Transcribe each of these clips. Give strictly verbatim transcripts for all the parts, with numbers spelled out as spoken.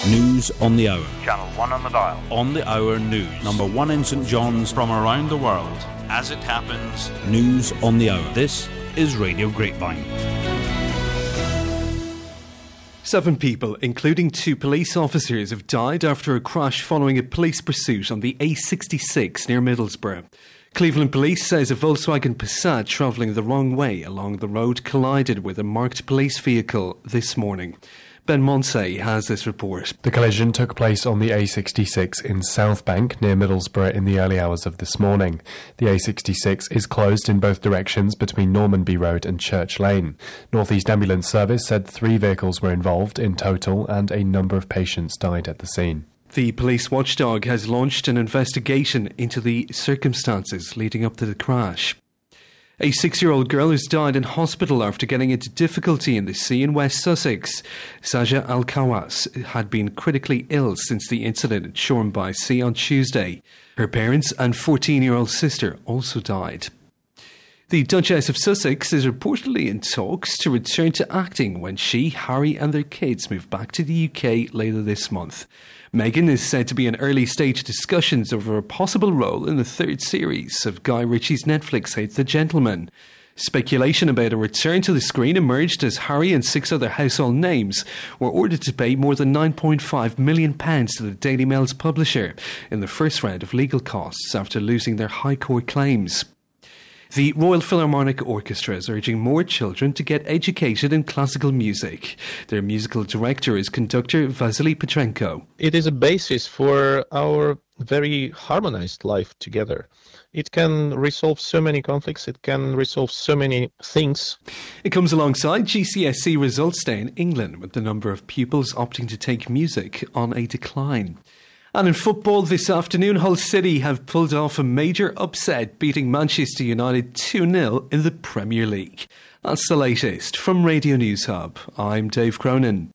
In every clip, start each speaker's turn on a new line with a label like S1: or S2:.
S1: News on the hour.
S2: Channel one on the dial.
S1: On the hour news. Number one in St John's from around the world. As it happens, news on the hour. This is Radio Grapevine.
S3: Seven people, including two police officers, have died after a crash following a police pursuit on the A sixty-six near Middlesbrough. Cleveland Police says a Volkswagen Passat travelling the wrong way along the road collided with a marked police vehicle this morning. Ben Monsey has this report.
S4: The collision took place on the A sixty-six in Southbank near Middlesbrough in the early hours of this morning. The A sixty-six is closed in both directions between Normanby Road and Church Lane. North East Ambulance Service said three vehicles were involved in total and a number of patients died at the scene.
S3: The police watchdog has launched an investigation into the circumstances leading up to the crash. A six-year-old girl has died in hospital after getting into difficulty in the sea in West Sussex. Saja Al-Kawas had been critically ill since the incident at Shoreham by Sea on Tuesday. Her parents and fourteen-year-old sister also died. The Duchess of Sussex is reportedly in talks to return to acting when she, Harry and their kids move back to the U K later this month. Meghan is said to be in early stage discussions over a possible role in the third series of Guy Ritchie's Netflix hit The Gentleman. Speculation about a return to the screen emerged as Harry and six other household names were ordered to pay more than nine point five million pounds to the Daily Mail's publisher in the first round of legal costs after losing their High Court claims. The Royal Philharmonic Orchestra is urging more children to get educated in classical music. Their musical director is conductor Vasily Petrenko.
S5: It is a basis for our very harmonized life together. It can resolve so many conflicts, it can resolve so many things.
S3: It comes alongside G C S E results day in England, with the number of pupils opting to take music on a decline. And in football this afternoon, Hull City have pulled off a major upset, beating Manchester United two nil in the Premier League. That's the latest from Radio News Hub. I'm Dave Cronin.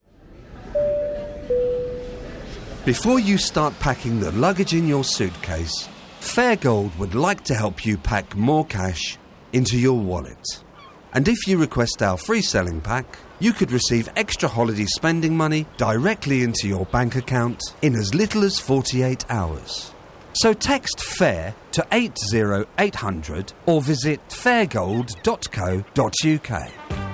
S6: Before you start packing the luggage in your suitcase, Fairgold would like to help you pack more cash into your wallet. And if you request our free selling pack, you could receive extra holiday spending money directly into your bank account in as little as forty-eight hours. So text FAIR to eight zero eight hundred or visit fairgold dot co dot uk.